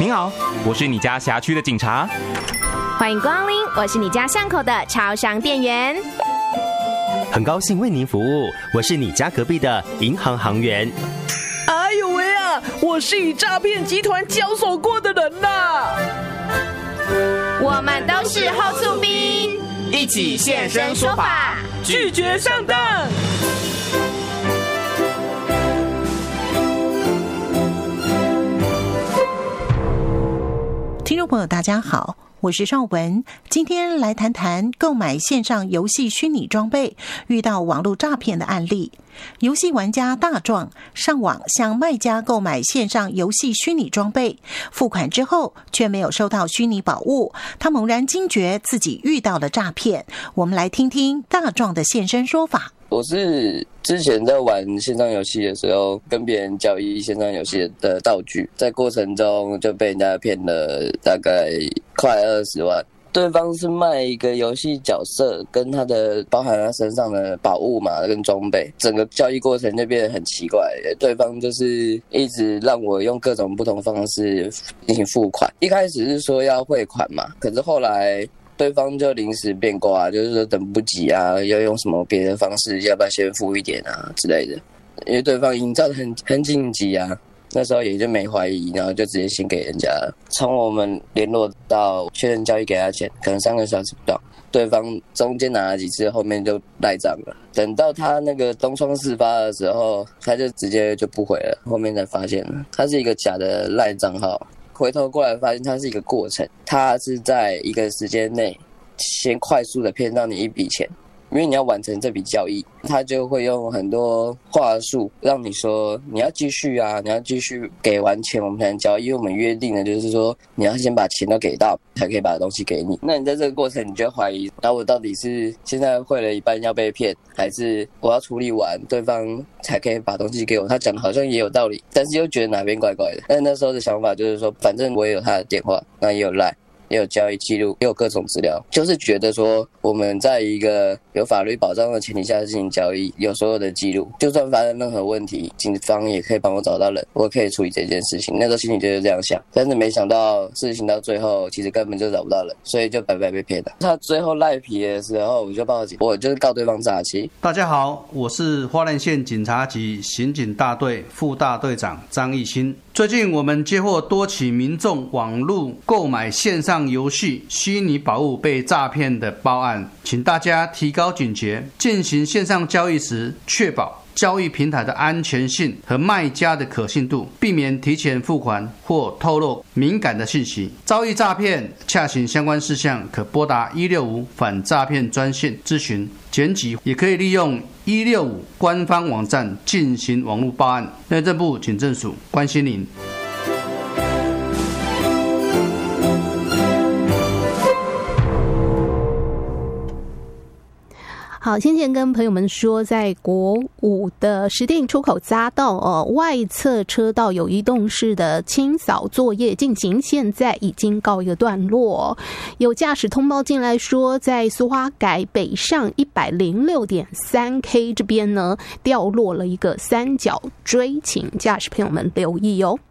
您好，我是你家辖区的警察。 欢迎光临，我是你家巷口的超商店员。 很高兴为您服务，我是你家隔壁的银行行员。 哎呦喂啊，我是与诈骗集团交手过的人啦。 我们都是后厝兵， 一起现身说法， 拒绝上当。 听众朋友大家好，我是邵文，今天来谈谈购买线上游戏虚拟装备遇到网络诈骗的案例。游戏玩家大壮上网向卖家购买线上游戏虚拟装备，付款之后却没有收到虚拟宝物，他猛然惊觉自己遇到了诈骗。我们来听听大壮的现身说法。 我是之前在玩线上游戏的时候，跟别人交易线上游戏的道具，在过程中就被人家骗了大概快20万。对方是卖一个游戏角色跟他的包含他身上的宝物嘛跟装备，整个交易过程就变得很奇怪。对方就是一直让我用各种不同方式进行付款，一开始是说要汇款嘛，可是后来对方就临时变卦，就是说等不及啊，要用什么别的方式，要不要先付一点啊之类的。因为对方营造得很紧急啊，那时候也就没怀疑，然后就直接先给人家了。从我们联络到确认交易给他钱，可能3个小时不到，对方中间拿了几次，后面就赖账了。等到他那个东窗事发的时候，他就直接就不回了，后面才发现了他是一个假的赖账号。回头过来发现它是一个过程，它是在一个时间内先快速的骗到你一笔钱，因为你要完成这笔交易，他就会用很多话术让你说你要继续啊，你要继续给完钱我们才能交易，因为我们约定的就是说你要先把钱都给到才可以把东西给你。那你在这个过程你就会怀疑，然后我到底是现在汇了一半要被骗，还是我要处理完对方才可以把东西给我？他讲的好像也有道理，但是又觉得哪边怪怪的。但那时候的想法就是说，反正我也有他的电话，那也有 LINE，也有交易记录，也有各种资料，就是觉得说我们在一个有法律保障的前提下进行交易，有所有的记录，就算发生任何问题，警方也可以帮我找到人，我可以处理这件事情。那时候心里就是这样想，但是没想到事情到最后其实根本就找不到人，所以就白白被骗了。他最后赖皮的时候，我就报警，我就是告对方诈欺。 大家好，我是花莲县警察局刑警大队副大队长张义兴。最近我们接获多起民众网络购买线上游戏虚拟宝物被诈骗的报案，请大家提高警觉，进行线上交易时确保交易平台的安全性和卖家的可信度，避免提前付款或透露敏感的信息。遭遇诈骗，洽询相关事项可拨打165反诈骗专线咨询。检举也可以利用165官方网站进行网络报案。内政部警政署关心您。 好，先前跟朋友们说，在国5的石碇出口匝道外侧车道有移动式的清扫作业进行，现在已经告一个段落。有驾驶通报进来说，在苏花改北上 106.3K 这边呢，掉落了一个三角锥，请驾驶朋友们留意哦。